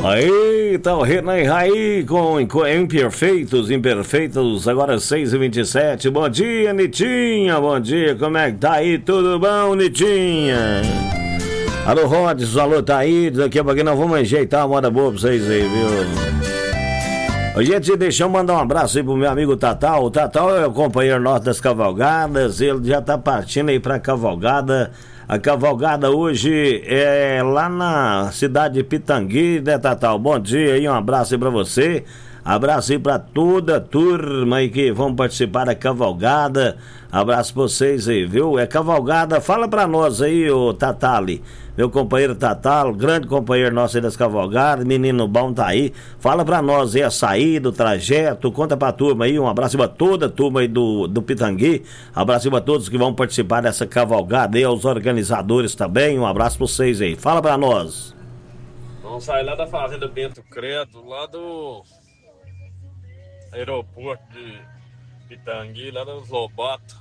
Aí, tá o Renan Raí com Imperfeitos, agora 6h27. Bom dia, Nitinha, bom dia, como é que tá aí? Tudo bom, Nitinha? Alô, Rods, alô, Thaís, daqui a pouquinho nós vamos ajeitar uma moda boa pra vocês aí, viu? Gente, deixa eu mandar um abraço aí pro meu amigo Tatal. O Tatal é o companheiro nosso das cavalgadas, ele já tá partindo aí pra cavalgada. A cavalgada hoje é lá na cidade de Pitangui, né, Tatal? Bom dia aí, um abraço aí pra você. Abraço aí pra toda a turma aí que vão participar da cavalgada. Abraço pra vocês aí, viu? É cavalgada, fala pra nós aí, ô Tatali. Meu companheiro Tatal, grande companheiro nosso aí das cavalgadas, menino bom tá aí. Fala pra nós aí a saída, o trajeto, conta pra turma aí. Um abraço pra toda a turma aí do Pitangui. Abraço pra todos que vão participar dessa cavalgada aí, aos organizadores também. Um abraço pra vocês aí. Fala pra nós. Vamos sair lá da Fazenda Bento Credo, lá do aeroporto de Pitangui, lá dos Lobatos.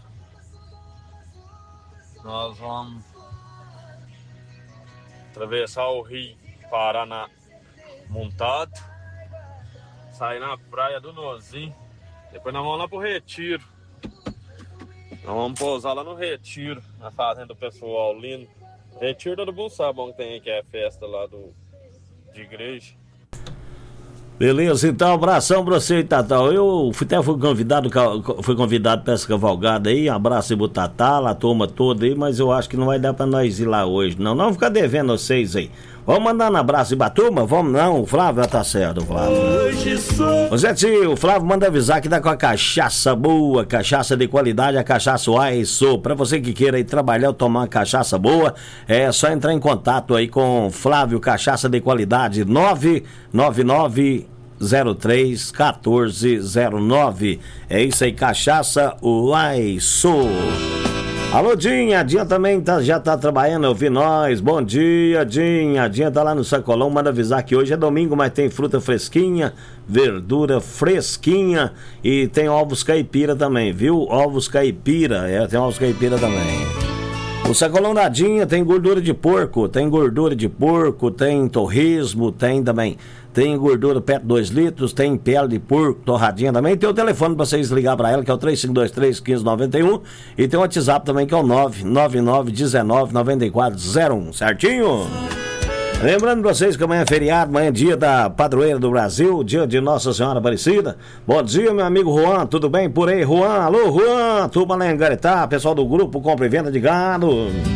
Nós vamos atravessar o rio Paraná montado, sair na praia do Nozim, depois nós vamos lá pro Retiro. Nós vamos pousar lá no Retiro, na fazenda do pessoal lindo. Retiro todo mundo sabe onde tem, que é a festa lá de igreja. Beleza, então, abração pra você, Tatal. Eu até fui convidado pra essa cavalgada aí. Abraço aí pro Tatal, a turma toda aí, mas eu acho que não vai dar pra nós ir lá hoje, não. Não vamos ficar devendo vocês aí. Vamos mandar um abraço aí pra turma? Vamos não, o Flávio tá certo, o Flávio. Ô Zé Tio, o Flávio manda avisar que tá com a cachaça boa, cachaça de qualidade, a cachaça Uai-Sou. Pra você que queira aí trabalhar ou tomar uma cachaça boa, é só entrar em contato aí com Flávio, cachaça de qualidade, 999 03-1409. É isso aí, cachaça Uai-Sou. Alô, Dinha, a Dinha também já tá trabalhando, eu vi nós. Bom dia, Dinha. A Dinha tá lá no Sacolão, manda avisar que hoje é domingo, mas tem fruta fresquinha, verdura fresquinha e tem ovos caipira também, viu? Ovos caipira, tem ovos caipira também. O Sacolão da Dinha tem gordura de porco, tem torresmo, tem também. Tem gordura PET 2 litros, tem pele de porco, torradinha também. Tem o telefone pra vocês ligar pra ela, que é o 3523-1591. E tem o WhatsApp também, que é o 999199401, certinho? Lembrando pra vocês que amanhã é feriado, amanhã é dia da padroeira do Brasil, dia de Nossa Senhora Aparecida. Bom dia, meu amigo Juan, tudo bem por aí, Juan? Alô, Juan, turma lá em Garetá, pessoal do grupo Compra e Venda de Gado.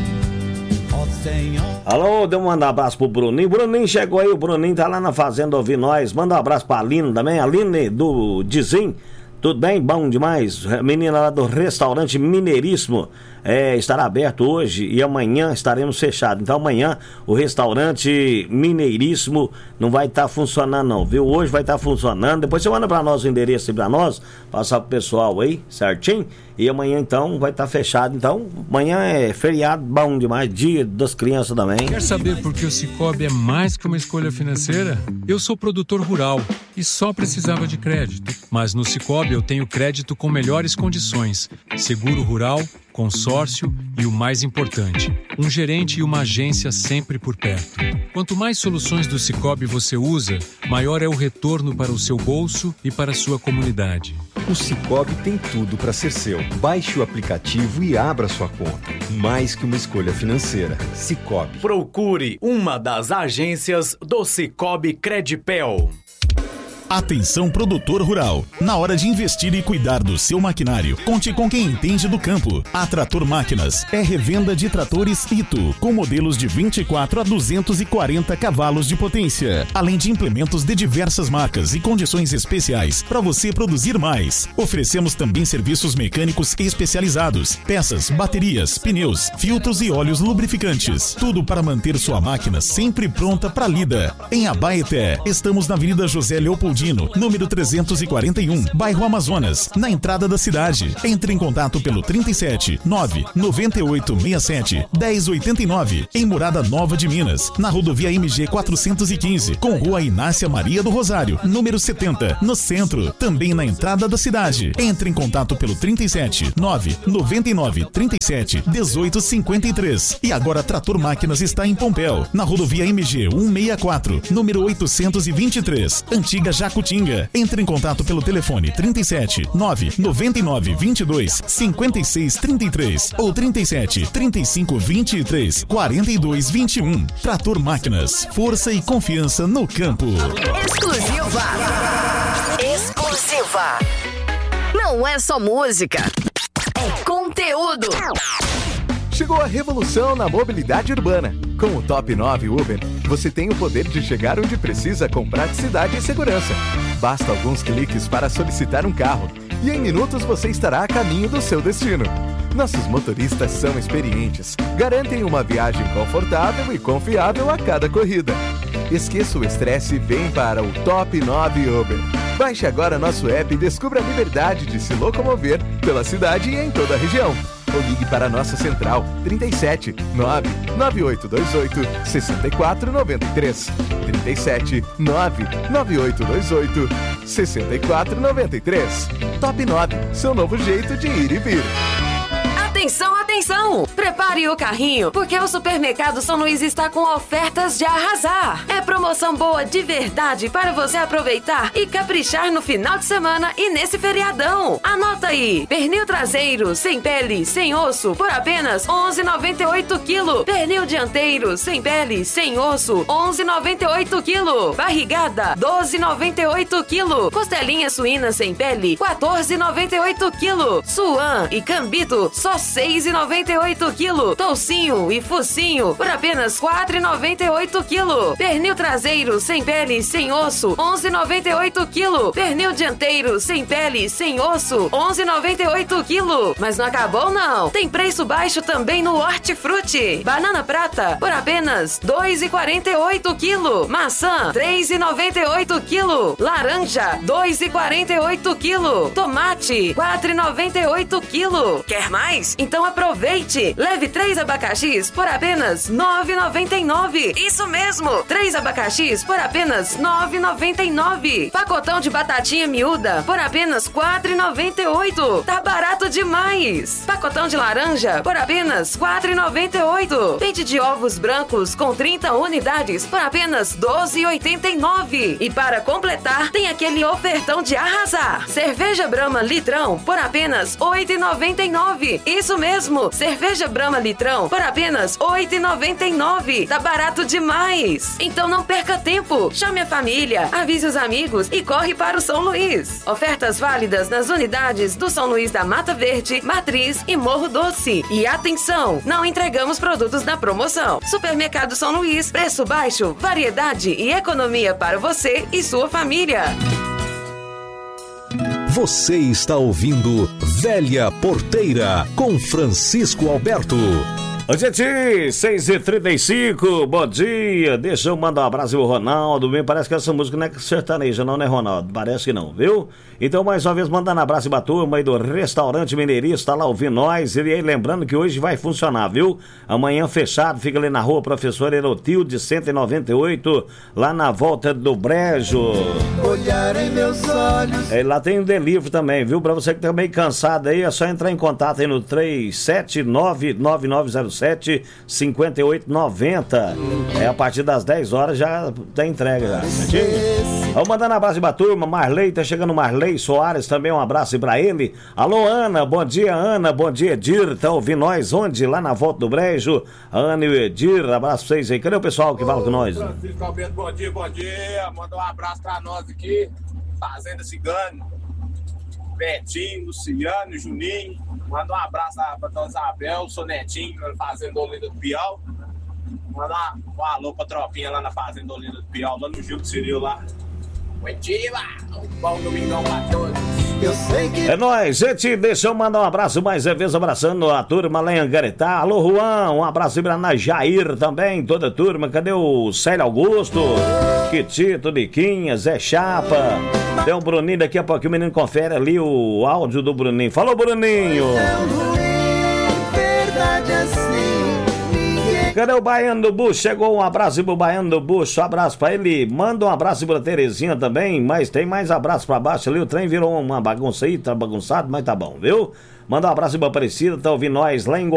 Alô, deu um mandar um abraço pro Bruninho. Bruninho chegou aí, o Bruninho tá lá na fazenda ouvir nós. Manda um abraço pra Aline também, Aline do Dizim. Tudo bem? Bom demais. Menina lá do restaurante Mineiríssimo estará aberto hoje e amanhã estaremos fechados. Então amanhã o restaurante Mineiríssimo não vai estar funcionando não, viu? Hoje vai estar funcionando. Depois você manda pra nós o endereço aí pra nós, passar pro pessoal aí, certinho? E amanhã então vai estar fechado. Então amanhã é feriado, bom demais, dia das crianças também. Quer saber por que o Sicoob é mais que uma escolha financeira? Eu sou produtor rural e só precisava de crédito. Mas no Sicoob eu tenho crédito com melhores condições, seguro rural, consórcio e o mais importante, um gerente e uma agência sempre por perto. Quanto mais soluções do Sicoob você usa, maior é o retorno para o seu bolso e para a sua comunidade. O Sicoob tem tudo para ser seu. Baixe o aplicativo e abra sua conta. Mais que uma escolha financeira. Sicoob. Procure uma das agências do Sicoob Credipel. Atenção, produtor rural. Na hora de investir e cuidar do seu maquinário, conte com quem entende do campo. A Trator Máquinas é revenda de tratores Ito, com modelos de 24 a 240 cavalos de potência, além de implementos de diversas marcas e condições especiais para você produzir mais. Oferecemos também serviços mecânicos especializados, peças, baterias, pneus, filtros e óleos lubrificantes. Tudo para manter sua máquina sempre pronta para lida. Em Abaeté, estamos na Avenida José Leopoldino Galdino, número 341, bairro Amazonas, na entrada da cidade. Entre em contato pelo 37 99867 1089, em Morada Nova de Minas, na rodovia MG 415, com Rua Inácia Maria do Rosário, número 70, no centro, também na entrada da cidade. Entre em contato pelo 37 999 37 1853. E agora Trator Máquinas está em Pompéu, na rodovia MG 164, número 823, antiga Jacutinga. Entre em contato pelo telefone 37 999 22 56 33 ou 37 35 23 42 21. Trator Máquinas, força e confiança no campo. Exclusiva. Não é só música, é conteúdo. Chegou a revolução na mobilidade urbana. Com o Top 9 Uber, você tem o poder de chegar onde precisa com praticidade e segurança. Basta alguns cliques para solicitar um carro e em minutos você estará a caminho do seu destino. Nossos motoristas são experientes, garantem uma viagem confortável e confiável a cada corrida. Esqueça o estresse e vem para o Top 9 Uber. Baixe agora nosso app e descubra a liberdade de se locomover pela cidade e em toda a região. Ou ligue para a nossa central 37 99828 6493. 37 99828 6493. Top 9, seu novo jeito de ir e vir. Atenção, atenção! Prepare o carrinho, porque o Supermercado São Luís está com ofertas de arrasar. É promoção boa de verdade para você aproveitar e caprichar no final de semana e nesse feriadão. Anota aí: pernil traseiro, sem pele, sem osso, por apenas R$ 11,98 kg. Pernil dianteiro, sem pele, sem osso, R$ 11,98 kg. Barrigada, R$ 12,98 kg. Costelinha suína sem pele, R$ 14,98 kg. Suan e cambito, só R$ 6,98 kg. Toucinho e focinho por apenas R$ 4,98 kg. Pernil traseiro sem pele, sem osso, R$ 11,98 kg. Pernil dianteiro sem pele, sem osso, R$ 11,98 kg. Mas não acabou não. Tem preço baixo também no Hortifruti. Banana prata por apenas R$ 2,48 kg. Maçã R$ 3,98 kg. Laranja R$ 2,48 kg. Tomate R$ 4,98 kg. Quer mais? Então aproveite! Leve 3 abacaxis por apenas R$ 9,99. Isso mesmo! 3 abacaxis por apenas R$ 9,99. Pacotão de batatinha miúda por apenas R$ 4,98. Tá barato demais! Pacotão de laranja por apenas R$ 4,98. Pente de ovos brancos com 30 unidades por apenas R$ 12,89. E para completar, tem aquele ofertão de arrasar. Cerveja Brahma litrão por apenas R$ 8,99. Isso mesmo, cerveja Brahma litrão por apenas R$ 8,99. Tá barato demais. Então não perca tempo. Chame a família, avise os amigos e corre para o São Luís. Ofertas válidas nas unidades do São Luís da Mata Verde, Matriz e Morro Doce. E atenção, não entregamos produtos na promoção. Supermercado São Luís, preço baixo, variedade e economia para você e sua família. Você está ouvindo Velha Porteira com Francisco Alberto. Ô, gente, 6h35, bom dia. Deixa eu mandar um abraço pro Ronaldo. Bem, parece que essa música não é sertaneja, não, né, Ronaldo? Parece que não, viu? Então, mais uma vez, mandando um abraço pra turma aí do Restaurante Mineirista, lá ouvindo nós. E aí, lembrando que hoje vai funcionar, viu? Amanhã fechado, fica ali na rua Professor Erotilde, 198, lá na volta do Brejo. Olhar em meus olhos. É, lá tem um delivery também, viu? Pra você que tá meio cansado aí, é só entrar em contato aí no 379-9907-5890. É, a partir das 10 horas já tem entrega já. Vamos mandando um abraço pra turma. Marley, tá chegando Marley Soares também, um abraço pra ele. Alô, Ana, bom dia, Ana, bom dia, Edir, tá ouvindo nós onde? Lá na volta do Brejo. A Ana e o Edir, abraço pra vocês aí. Cadê o pessoal que fala com nós? Francisco Alberto, bom dia, bom dia. Manda um abraço pra nós aqui, Fazenda Cigano, Betinho, Luciano, Juninho. Manda um abraço pra Dona Isabel, Sonetinho, na Fazenda Olinda do Piau. Manda um alô pra tropinha lá na Fazenda Olinda do Piau, lá no Gil do Ciril lá. Bom dia, um bom domingão pra todos. Eu sei que... É nóis, gente, deixa eu mandar um abraço mais uma vez, abraçando a turma lá em Angaretá. Alô, Juan, um abraço pra Ana Jair também, toda a turma. Cadê o Célio Augusto? Quitito, Niquinha, Zé Chapa. Tem um Bruninho, daqui a pouquinho o menino confere ali o áudio do Bruninho. Falou, Bruninho! Verdade assim. Cadê o Baiano do Bucho? Chegou um abraço pro Baiano do Bucho, um abraço pra ele, manda um abraço pra Terezinha também, mas tem mais abraço pra baixo ali, o trem virou uma bagunça aí, tá bagunçado, mas tá bom, viu? Manda um abraço pra Aparecida, tá ouvindo nós lá em